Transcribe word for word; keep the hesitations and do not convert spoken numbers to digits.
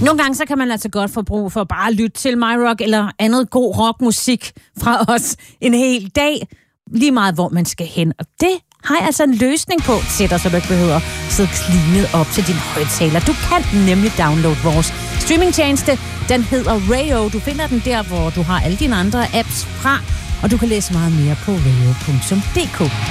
Nogle gange så kan man altså godt få brug for bare at lytte til MyRock eller andet god rockmusik fra os en hel dag, lige meget hvor man skal hen. Og det har jeg altså en løsning på til dig, så du ikke behøver at sidde klinet op til din højtaler. Du kan nemlig downloade vores streamingtjeneste. Den hedder Rayo. Du finder den der, hvor du har alle dine andre apps fra, og du kan læse meget mere på rayo punktum d k.